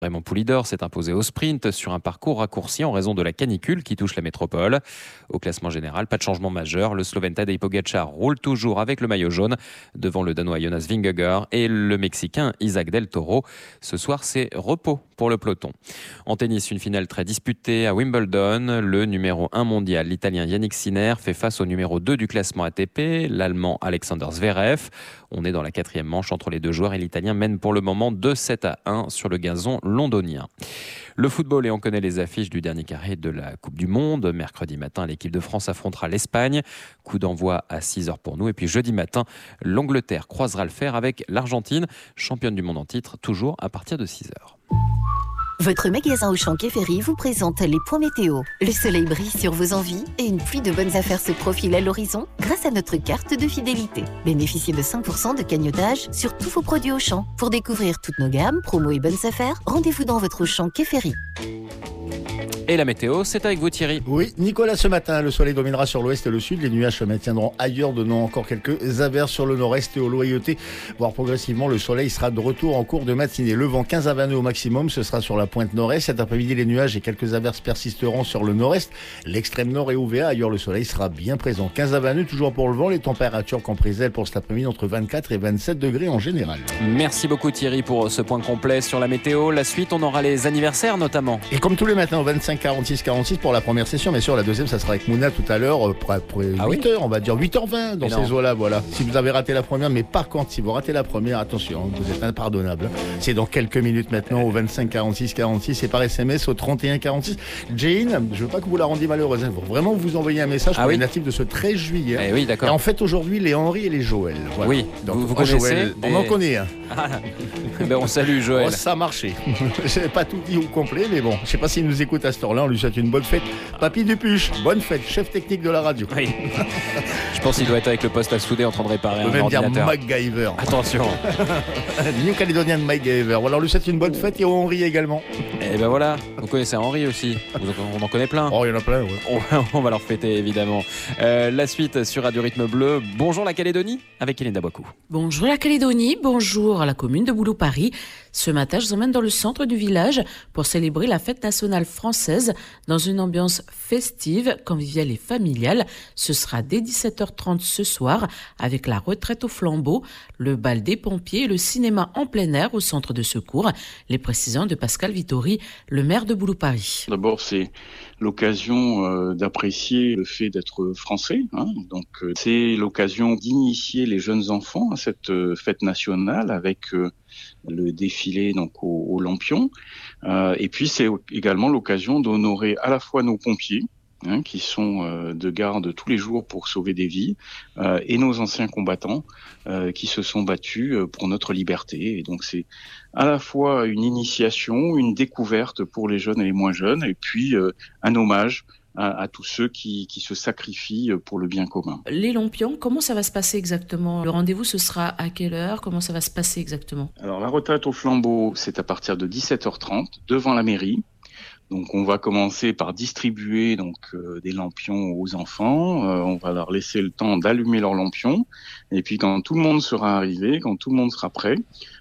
Raymond Poulidor s'est imposé au sprint sur un parcours raccourci en raison de la canicule qui touche la métropole. Au classement général, pas de changement majeur. Le Slovène Tadej Pogačar roule toujours avec le maillot jaune devant le Danois Jonas Vingegaard et le Mexicain Isaac Del Toro. Ce soir, c'est repos pour le peloton. En tennis, une finale très disputée à Wimbledon. Le numéro 1 mondial, l'Italien Yannick Sinner, fait face au numéro 2 du classement ATP, l'Allemand Alexander Zverev. On est dans la 4e manche entre les deux joueurs et l'Italien mène pour le moment 2-7-1 sur le gazon londonien. Le football, et on connaît les affiches du dernier carré de la Coupe du Monde. Mercredi matin, l'équipe de France affrontera l'Espagne. Coup d'envoi à 6h pour nous. Et puis jeudi matin, l'Angleterre croisera le fer avec l'Argentine, championne du monde en titre, toujours à partir de 6h. Votre magasin Auchan Quai Ferry vous présente les points météo. Le soleil brille sur vos envies et une pluie de bonnes affaires se profile à l'horizon grâce à notre carte de fidélité. Bénéficiez de 5% de cagnotage sur tous vos produits Auchan. Pour découvrir toutes nos gammes, promos et bonnes affaires, rendez-vous dans votre Auchan Quai Ferry. Et la météo, c'est avec vous Thierry. Oui, Nicolas, ce matin, le soleil dominera sur l'ouest et le sud. Les nuages se maintiendront ailleurs, donnant encore quelques averses sur le nord-est et au Loyauté. Voire progressivement, le soleil sera de retour en cours de matinée. Le vent 15 à 20 nœuds au maximum, ce sera sur la pointe nord-est. Cet après-midi, les nuages et quelques averses persisteront sur le nord-est. L'extrême nord est ouvert, ailleurs le soleil sera bien présent. 15 à 20 nœuds, toujours pour le vent. Les températures comprises, elles, pour cet après-midi, entre 24 et 27 degrés en général. Merci beaucoup Thierry pour ce point complet sur la météo. La suite, on aura les anniversaires notamment. Et comme tous les matins, au 25-46-46 pour la première session, mais sûr, la deuxième, ça sera avec Mouna tout à l'heure, après 8h, on va dire 8h20 dans ces eaux-là, voilà. Si vous avez raté la première, mais par contre, si vous ratez la première, attention, vous êtes impardonnable. C'est dans quelques minutes maintenant, au 25-46-46 et par SMS au 31-46. Jane, je veux pas que vous la rendiez malheureuse, il faut vraiment vous envoyer un message pour les natifs de ce 13 juillet. Eh oui, d'accord. Et en fait, aujourd'hui, les Henri et les Joël. Voilà. Oui, donc vous connaissez Joël, on en connaît un. Ben on salue Joël. Oh, ça a marché. Je n'ai pas tout dit au complet, mais bon, je sais pas s'il nous écoute à cette heure-là, on lui souhaite une bonne fête. Papy Dupuche, bonne fête, chef technique de la radio. Oui. Je pense qu'il doit être avec le poste à souder en train de réparer un ordinateur. Même dire MacGyver. Attention. New Caledonian MacGyver. Voilà, on lui souhaite une bonne fête et Henri également. Et ben voilà, vous connaissez Henri aussi. On en connaît plein. Oh, il y en a plein, ouais. On va leur fêter évidemment. La suite sur Radio Rythme Bleu. Bonjour la Calédonie avec Hélène Dabakou. Bonjour la Calédonie, bonjour à la commune de Boulou-Paris. Ce matin, je vous emmène dans le centre du village pour célébrer la fête nationale française dans une ambiance festive, conviviale et familiale. Ce sera dès 17h30 ce soir avec la retraite au flambeau, le bal des pompiers et le cinéma en plein air au centre de secours. Les précisions de Pascal Vittori, le maire de Boulou-Paris. D'abord, c'est l'occasion d'apprécier le fait d'être français. Donc, c'est l'occasion d'initier les jeunes enfants à cette fête nationale avec le défilé donc au Lampion. Et puis, c'est également l'occasion d'honorer à la fois nos pompiers, qui sont de garde tous les jours pour sauver des vies, et nos anciens combattants qui se sont battus pour notre liberté. Et donc c'est à la fois une initiation, une découverte pour les jeunes et les moins jeunes, et puis un hommage à tous ceux qui se sacrifient pour le bien commun. Les Lampions, comment ça va se passer exactement ? Le rendez-vous, ce sera à quelle heure ? Comment ça va se passer exactement ? Alors la retraite au flambeau, c'est à partir de 17h30 devant la mairie. Donc on va commencer par distribuer des lampions aux enfants. On va leur laisser le temps d'allumer leurs lampions. Et puis quand tout le monde sera arrivé, quand tout le monde sera prêt,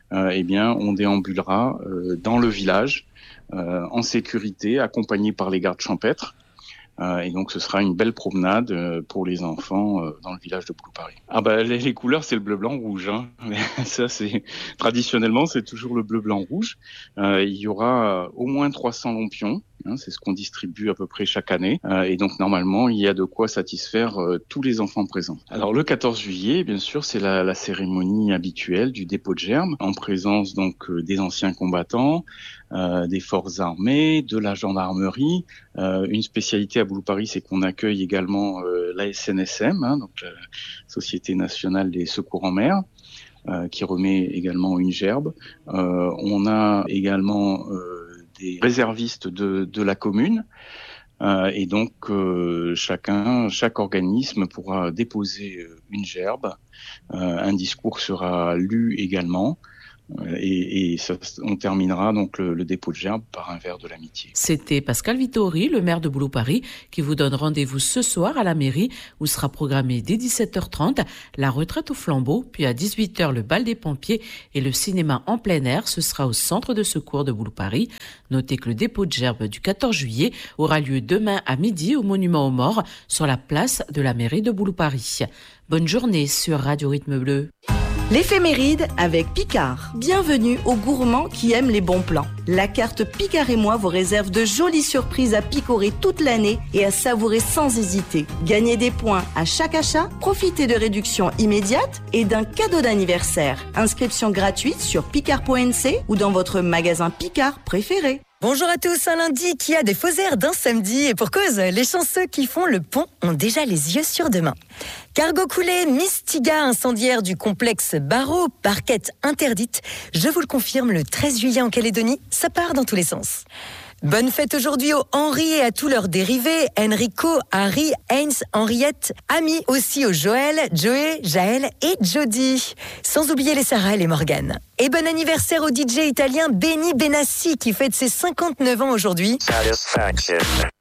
on déambulera dans le village en sécurité, accompagné par les gardes champêtres. Et donc ce sera une belle promenade pour les enfants dans le village de Boulou-Paris. Les couleurs, c'est le bleu, blanc, rouge. Ça, traditionnellement, c'est toujours le bleu, blanc, rouge. Il y aura au moins 300 lampions. C'est ce qu'on distribue à peu près chaque année. Et donc, normalement, il y a de quoi satisfaire tous les enfants présents. Alors, le 14 juillet, bien sûr, c'est la cérémonie habituelle du dépôt de germes, en présence donc des anciens combattants, des forces armées, de la gendarmerie. Une spécialité à Boulou-Paris, c'est qu'on accueille également la SNSM, donc la Société nationale des secours en mer, qui remet également une gerbe. On a également des réservistes de la commune. Et donc, chaque organisme pourra déposer une gerbe. Un discours sera lu également. Et on terminera donc le dépôt de gerbes par un verre de l'amitié. C'était Pascal Vittori, le maire de Boulot-Paris, qui vous donne rendez-vous ce soir à la mairie où sera programmé dès 17h30 la retraite au flambeau, puis à 18h le bal des pompiers et le cinéma en plein air. Ce sera au centre de secours de Boulot-Paris. Notez que le dépôt de gerbes du 14 juillet aura lieu demain à midi au Monument aux Morts sur la place de la mairie de Boulot-Paris. Bonne journée sur Radio Rythme Bleu. L'éphéméride avec Picard. Bienvenue aux gourmands qui aiment les bons plans. La carte Picard et moi vous réserve de jolies surprises à picorer toute l'année et à savourer sans hésiter. Gagnez des points à chaque achat, profitez de réductions immédiates et d'un cadeau d'anniversaire. Inscription gratuite sur picard.nc ou dans votre magasin Picard préféré. Bonjour à tous, un lundi qui a des faux airs d'un samedi et pour cause, les chanceux qui font le pont ont déjà les yeux sur demain. Cargo coulé, Mystiga incendiaire du complexe Barreau, parquette interdite. Je vous le confirme, le 13 juillet en Calédonie, ça part dans tous les sens. Bonne fête aujourd'hui aux Henri et à tous leurs dérivés, Enrico, Harry, Heinz, Henriette, amis aussi aux Joël, Joey, Jaël et Jody. Sans oublier les Sarah et les Morgane. Et bon anniversaire au DJ italien Benny Benassi qui fête ses 59 ans aujourd'hui. Satisfaction.